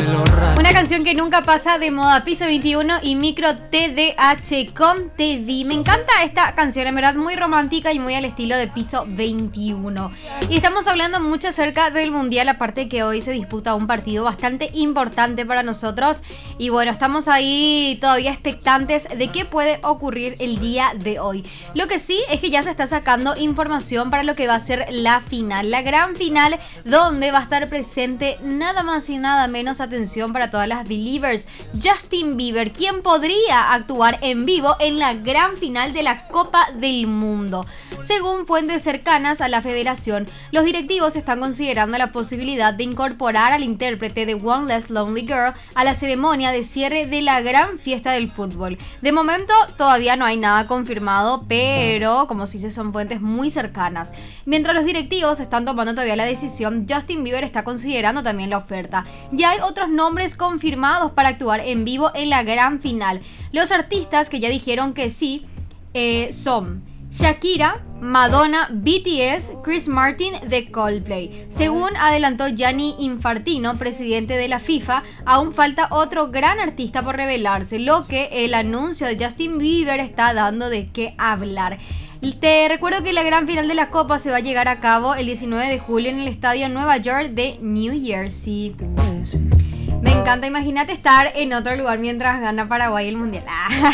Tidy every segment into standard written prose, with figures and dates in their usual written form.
Una canción que nunca pasa de moda, Piso 21 y Micro TDH con TV. Me encanta esta canción, en verdad muy romántica y muy al estilo de Piso 21. Y estamos hablando mucho acerca del Mundial, aparte que hoy se disputa un partido bastante importante para nosotros. Y bueno, estamos ahí todavía expectantes de qué puede ocurrir el día de hoy. Lo que sí es que ya se está sacando información para lo que va a ser la final, la gran final, donde va a estar presente nada más y nada menos, atención para todas las Believers, Justin Bieber, quien podría actuar en vivo en la gran final de la Copa del Mundo. Según fuentes cercanas a la federación, los directivos están considerando la posibilidad de incorporar al intérprete de One Less Lonely Girl a la ceremonia de cierre de la gran fiesta del fútbol. De momento todavía no hay nada confirmado, pero como se dice, son fuentes muy cercanas. Mientras los directivos están tomando todavía la decisión, Justin Bieber está considerando también la oferta. Ya hay otros nombres confirmados para actuar en vivo en la gran final. Los artistas que ya dijeron que sí son Shakira, Madonna, BTS, Chris Martin de Coldplay. Según adelantó Gianni Infantino, presidente de la FIFA, aún falta otro gran artista por revelarse, lo que el anuncio de Justin Bieber está dando de qué hablar. Te recuerdo que la gran final de la Copa se va a llegar a cabo el 19 de julio en el estadio Nueva York de New Jersey. Me encanta, imagínate estar en otro lugar mientras gana Paraguay el Mundial.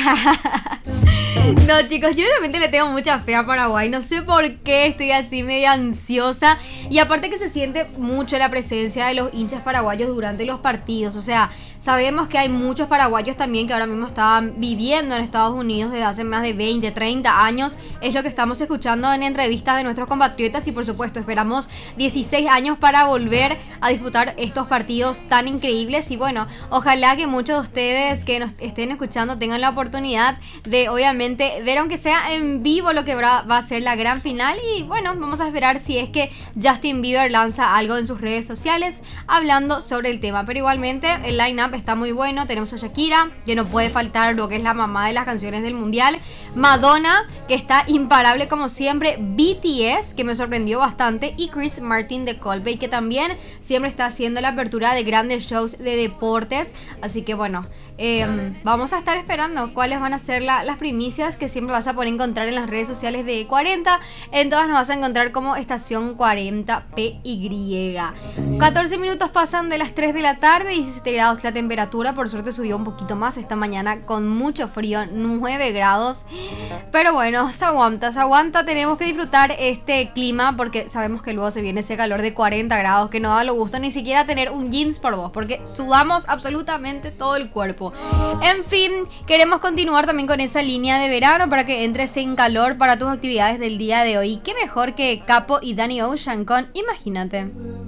No, chicos, yo realmente le tengo mucha fe a Paraguay. No sé por qué estoy así medio ansiosa. Y aparte que se siente mucho la presencia de los hinchas paraguayos durante los partidos. O sea, sabemos que hay muchos paraguayos también que ahora mismo están viviendo en Estados Unidos desde hace más de 20, 30 años. Es lo que estamos escuchando en entrevistas de nuestros compatriotas. Y por supuesto, esperamos 16 años para volver a disputar estos partidos tan increíbles. Y bueno, ojalá que muchos de ustedes que nos estén escuchando tengan la oportunidad de, obviamente, ver aunque sea en vivo lo que va a ser la gran final. Y bueno, vamos a esperar si es que Justin Bieber lanza algo en sus redes sociales hablando sobre el tema. Pero igualmente el line-up está muy bueno. Tenemos a Shakira, que no puede faltar lo que es la mamá de las canciones del mundial, Madonna, que está imparable como siempre, BTS, que me sorprendió bastante, y Chris Martin de Coldplay, que también siempre está haciendo la apertura de grandes shows de deportes. Así que bueno, vamos a estar esperando cuáles van a ser las primicias que siempre vas a poder encontrar en las redes sociales de 40. En todas nos vas a encontrar como Estación 40PY. 14 minutos pasan de las 3 de la tarde, 17 grados la temperatura. Por suerte subió un poquito más esta mañana con mucho frío, 9 grados. Pero bueno, se aguanta. Tenemos que disfrutar este clima porque sabemos que luego se viene ese calor de 40 grados que no da lo gusto ni siquiera tener un jeans por vos, porque sudamos absolutamente todo el cuerpo. En fin, queremos continuar también con esa línea de verano para que entres en calor para tus actividades del día de hoy. ¿Qué mejor que Capo y Danny Ocean con Imagínate?